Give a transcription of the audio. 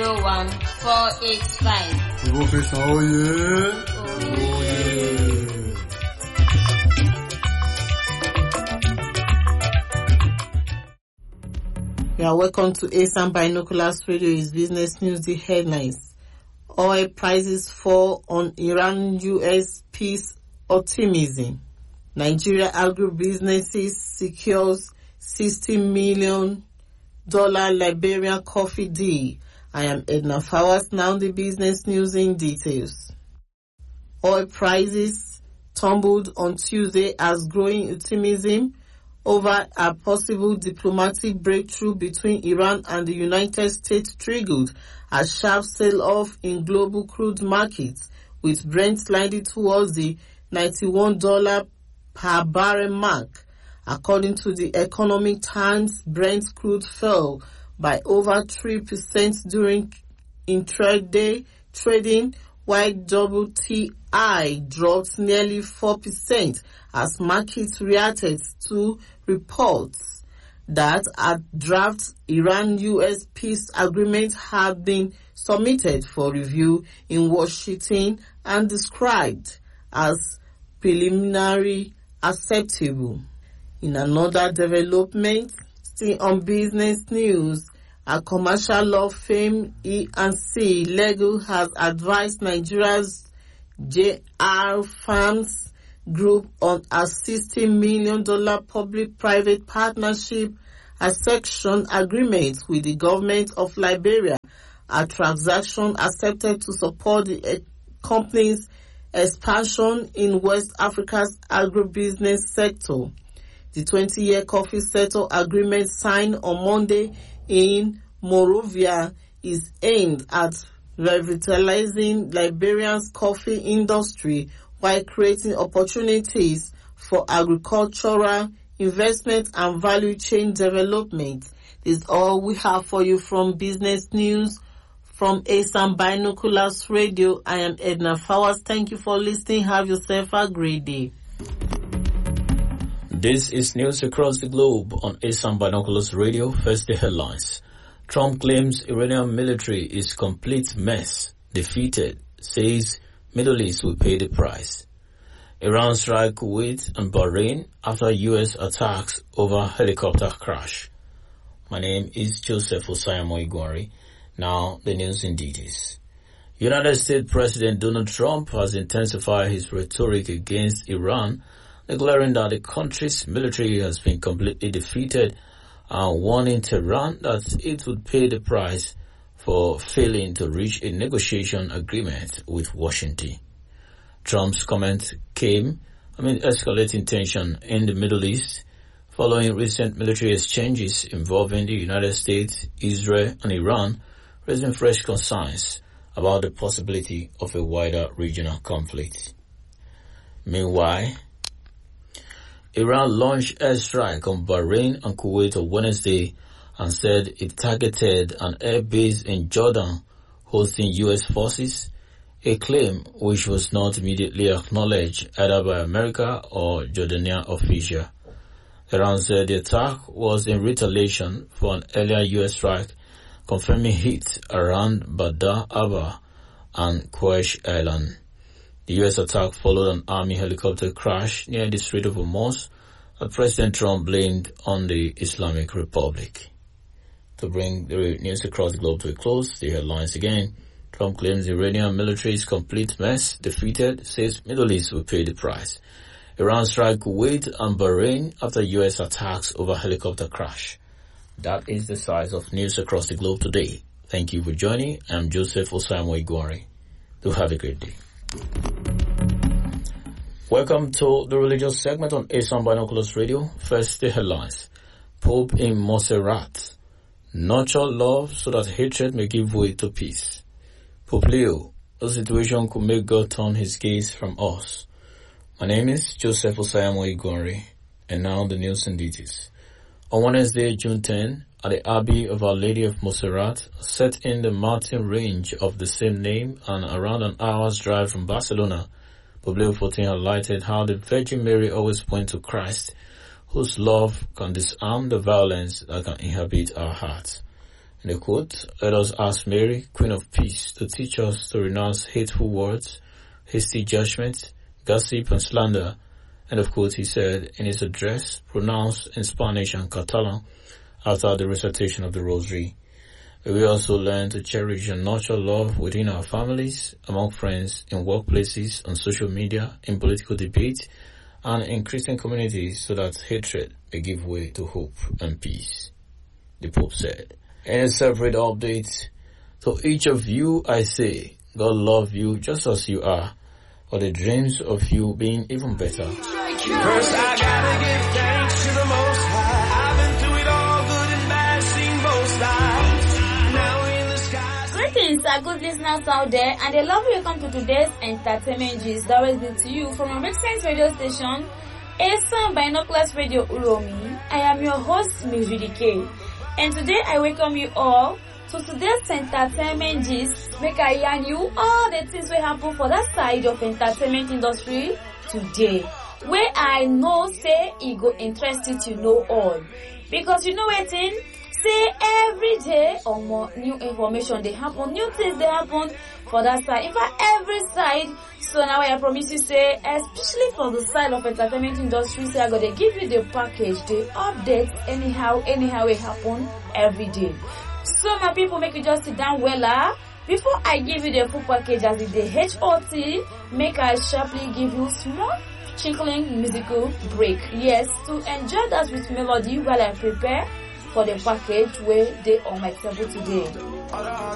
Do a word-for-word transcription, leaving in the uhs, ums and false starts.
zero one four eight five. Profession, oh yeah. Oh yeah. You are welcome to ASAM Binoculars Radio. Is business news. The headlines: oil prices fall on Iran-U S peace optimism. Nigeria agribusinesses secures sixty million dollars Liberian coffee deal. I am Edna Fawaz. Now the business news in details. Oil prices tumbled on Tuesday as growing optimism over a possible diplomatic breakthrough between Iran and the United States triggered a sharp sell-off in global crude markets, with Brent sliding towards the ninety-one dollars per barrel mark. According to the Economic Times, Brent crude fell by over three percent during intraday trading, while W T I dropped nearly four percent as markets reacted to reports that a draft Iran-U S peace agreement had been submitted for review in Washington and described as preliminary acceptable. In another development, still on business news, a commercial law firm E and C Legal has advised Nigeria's J R Farms Group on a sixty million dollars public-private partnership accession agreement with the government of Liberia, a transaction accepted to support the company's expansion in West Africa's agribusiness sector. The twenty-year coffee sector agreement signed on Monday in Monrovia is aimed at revitalizing Liberia's coffee industry while creating opportunities for agricultural investment and value chain development. This is all we have for you from business news from ASAM Binoculars Radio. I am Edna Fawaz. Thank you for listening. Have yourself a great day. This is news across the globe on ASAM Binoculars Radio. First, the headlines. Trump claims Iranian military is complete mess. Defeated, says Middle East will pay the price. Iran strike Kuwait and Bahrain after U S attacks over helicopter crash. My name is Joseph Osayamo Igwari. Now the news in details. United States President Donald Trump has intensified his rhetoric against Iran, declaring that the country's military has been completely defeated and warning Tehran that it would pay the price for failing to reach a negotiation agreement with Washington. Trump's comment came amid escalating tension in the Middle East following recent military exchanges involving the United States, Israel, and Iran, raising fresh concerns about the possibility of a wider regional conflict. Meanwhile, Iran launched airstrike on Bahrain and Kuwait on Wednesday and said it targeted an air base in Jordan hosting U S forces, a claim which was not immediately acknowledged either by America or Jordanian officials. Iran said the attack was in retaliation for an earlier U S strike, confirming hits around Badr Abba and Quraysh Island. The U S attack followed an army helicopter crash near the Strait of Hormuz that President Trump blamed on the Islamic Republic. To bring the news across the globe to a close, the headlines again. Trump claims the Iranian military is complete mess, defeated, says Middle East will pay the price. Iran strike Kuwait and Bahrain after U S attacks over helicopter crash. That is the size of news across the globe today. Thank you for joining. I'm Joseph Osayamo Igwari. Do have a great day. Welcome to the religious segment on ASAM Binoculars Radio. First, the headlines. Pope in Montserrat. Nurture love so that hatred may give way to peace. Pope Leo, the situation could make God turn his gaze from us. My name is Joseph Osayamo Igwari, and now the news and details. On Wednesday, June tenth, at the Abbey of Our Lady of Montserrat, set in the mountain range of the same name and around an hour's drive from Barcelona, Pope Leo the fourteenth highlighted how the Virgin Mary always points to Christ, whose love can disarm the violence that can inhabit our hearts. In the quote, let us ask Mary, Queen of Peace, to teach us to renounce hateful words, hasty judgment, gossip and slander. And of course, he said in his address, pronounced in Spanish and Catalan, after the recitation of the Rosary. We also learn to cherish and nurture love within our families, among friends, in workplaces, on social media, in political debate, and in Christian communities so that hatred may give way to hope and peace. The Pope said. In a separate update, to each of you I say, God love you just as you are, for the dreams of you being even better. First I gotta give thanks to the Most High. I've been through it all, good and bad, seen both sides. Now in the skies. Greetings, our good listeners out there, and a lovely welcome to today's entertainment gist that was brought to you from our Mixsense radio station, Asan Binoculars Radio Uromi. I am your host, Mizudi K. And today I welcome you all to today's entertainment gist. Make I yarn you all the things will happen for that side of entertainment industry today. Where I know say it go interest you to know all. Because you know what thing? Say every day or more new information they happen, new things they happen for that side. In fact, every side. So now I promise you say, especially for the side of entertainment industry, say I'm gonna give you the package, the updates, anyhow, anyhow it happen every day. So my people, make you just sit down well. Uh, before I give you the full package as the H O T, make I sharply give you small tinkling musical break. Yes, to enjoy that with melody while I prepare for the package where they on my table today.